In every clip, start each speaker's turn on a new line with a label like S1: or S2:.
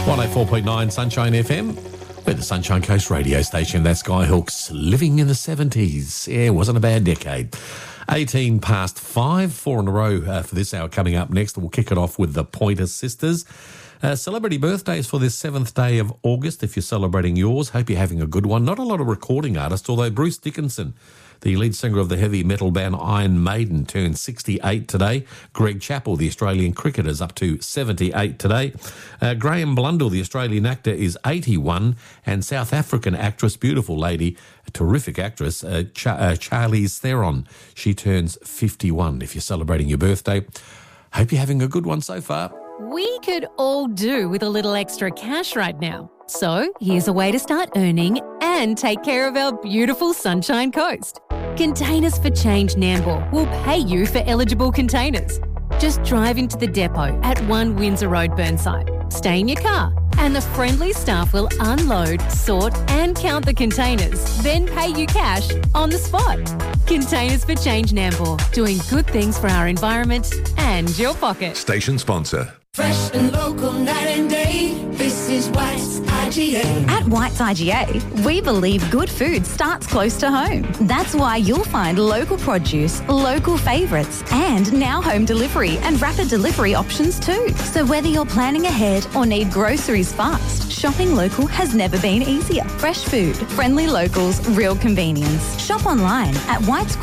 S1: 104.9 Sunshine FM. We're the Sunshine Coast radio station. That's Guy Hooks, living in the 70s. Yeah, it wasn't a bad decade. 18 past 5, 4 in a row for this hour. Coming up next, we'll kick it off with the Pointer Sisters. Celebrity birthdays for this 7th day of August. If you're celebrating yours, hope you're having a good one. Not a lot of recording artists, although Bruce Dickinson, the lead singer of the heavy metal band Iron Maiden, turned 68 today. Greg Chappell, the Australian cricketer, is up to 78 today. Graham Blundell, the Australian actor, is 81. And South African actress, beautiful lady, a terrific actress, Charlize Theron, she turns 51. If you're celebrating your birthday, hope you're having a good one so far.
S2: We could all do with a little extra cash right now. So here's a way to start earning and take care of our beautiful Sunshine Coast. Containers for Change Nambour will pay you for eligible containers. Just drive into the depot at 1 Windsor Road, Burnside. Stay in your car and the friendly staff will unload, sort and count the containers, then pay you cash on the spot. Containers for Change Nambour, doing good things for our environment and your pocket.
S3: Station sponsor.
S4: Fresh and local night and day. This is White's IGA.
S5: At White's IGA, we believe good food starts close to home. That's why you'll find local produce, local favourites, and now home delivery and rapid delivery options too. So whether you're planning ahead or need groceries fast, shopping local has never been easier. Fresh food, friendly locals, real convenience. Shop online at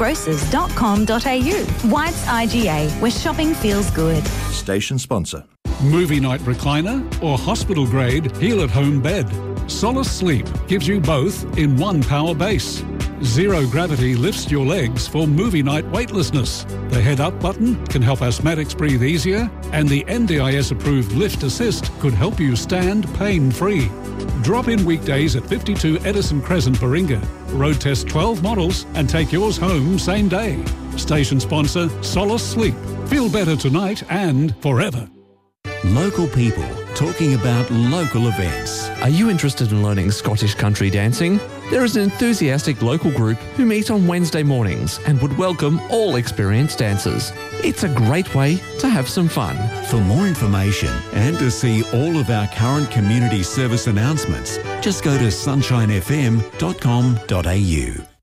S5: whitesgrocers.com.au. White's IGA, where shopping feels good.
S3: Station sponsor.
S6: Movie night recliner or hospital grade heal-at-home bed. Solace Sleep gives you both in one power base. Zero gravity lifts your legs for movie night weightlessness. The head up button can help asthmatics breathe easier, and the NDIS approved lift assist could help you stand pain-free. Drop in weekdays at 52 Edison Crescent, Baringa. Road test 12 models and take yours home same day. Station sponsor Solace Sleep. Feel better tonight and forever.
S7: Local people talking about local events.
S8: Are you interested in learning Scottish country dancing? There is an enthusiastic local group who meet on Wednesday mornings and would welcome all experienced dancers. It's a great way to have some fun.
S7: For more information and to see all of our current community service announcements, just go to sunshinefm.com.au.